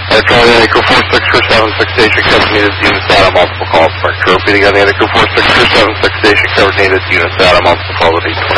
Charlie, Anchor 46 station, covered needed units out on multiple calls. Repeating on the Anchor 46 station, covered needed units out on multiple calls.